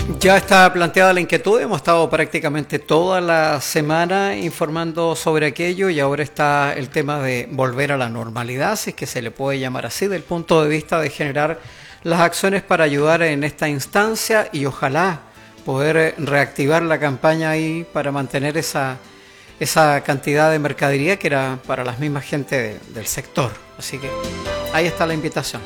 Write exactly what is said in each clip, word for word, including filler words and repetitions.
Ya está planteada la inquietud, hemos estado prácticamente toda la semana informando sobre aquello y ahora está el tema de volver a la normalidad, si es que se le puede llamar así, desde el punto de vista de generar las acciones para ayudar en esta instancia y ojalá poder reactivar la campaña ahí para mantener esa, esa cantidad de mercadería que era para las mismas gente de, del sector. Así que ahí está la invitación.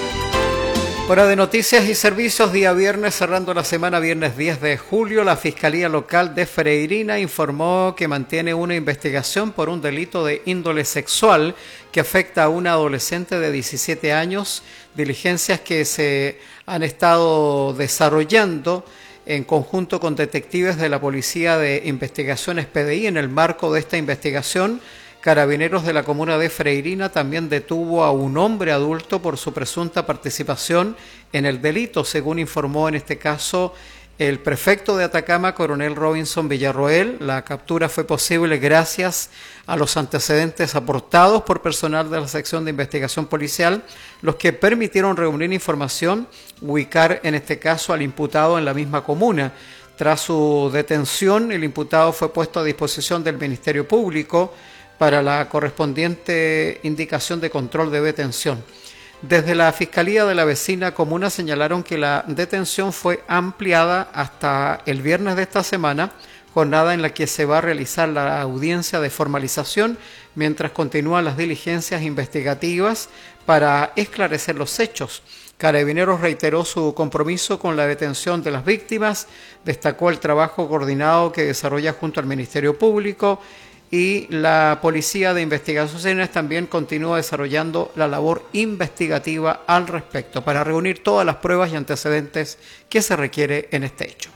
Hora de noticias y servicios, día viernes, cerrando la semana, viernes diez de julio, la Fiscalía Local de Freirina informó que mantiene una investigación por un delito de índole sexual que afecta a una adolescente de diecisiete años, diligencias que se han estado desarrollando en conjunto con detectives de la Policía de Investigaciones P D I. En el marco de esta investigación, Carabineros de la comuna de Freirina también detuvo a un hombre adulto por su presunta participación en el delito, según informó en este caso el prefecto de Atacama, coronel Robinson Villarroel. La captura fue posible gracias a los antecedentes aportados por personal de la sección de investigación policial, los que permitieron reunir información, ubicar en este caso al imputado en la misma comuna. Tras su detención, el imputado fue puesto a disposición del Ministerio Público para la correspondiente indicación de control de detención. Desde la Fiscalía de la vecina comuna señalaron que la detención fue ampliada hasta el viernes de esta semana, jornada en la que se va a realizar la audiencia de formalización mientras continúan las diligencias investigativas para esclarecer los hechos. Carabineros reiteró su compromiso con la detención de las víctimas, destacó el trabajo coordinado que desarrolla junto al Ministerio Público, y la Policía de Investigaciones también continúa desarrollando la labor investigativa al respecto para reunir todas las pruebas y antecedentes que se requiere en este hecho.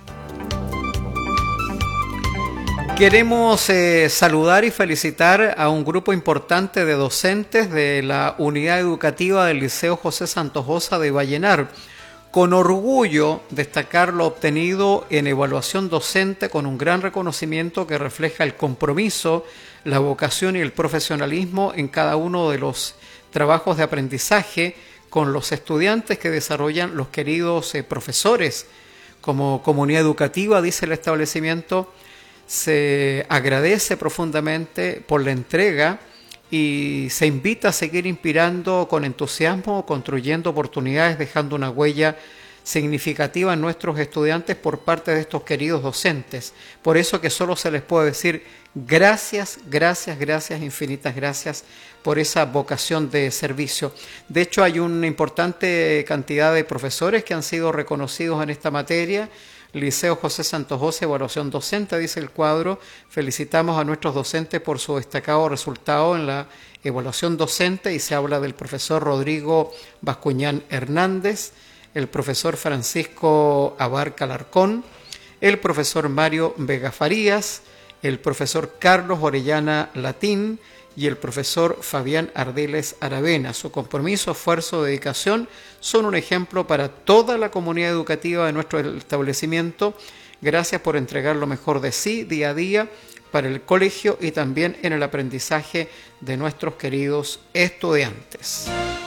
Queremos eh, saludar y felicitar a un grupo importante de docentes de la unidad educativa del Liceo José Santojosa de Vallenar. Con orgullo destacar lo obtenido en evaluación docente con un gran reconocimiento que refleja el compromiso, la vocación y el profesionalismo en cada uno de los trabajos de aprendizaje con los estudiantes que desarrollan los queridos eh, profesores. Como comunidad educativa, dice el establecimiento, se agradece profundamente por la entrega y se invita a seguir inspirando con entusiasmo, construyendo oportunidades, dejando una huella significativa en nuestros estudiantes por parte de estos queridos docentes. Por eso que solo se les puede decir gracias, gracias, gracias, infinitas gracias por esa vocación de servicio. De hecho, hay una importante cantidad de profesores que han sido reconocidos en esta materia. Liceo José Santojosa, evaluación docente, dice el cuadro. Felicitamos a nuestros docentes por su destacado resultado en la evaluación docente y se habla del profesor Rodrigo Bascuñán Hernández, el profesor Francisco Abarca Alarcón, el profesor Mario Vega Farías, el profesor Carlos Orellana Latín y el profesor Fabián Ardiles Aravena. Su compromiso, esfuerzo, dedicación son un ejemplo para toda la comunidad educativa de nuestro establecimiento. Gracias por entregar lo mejor de sí día a día para el colegio y también en el aprendizaje de nuestros queridos estudiantes.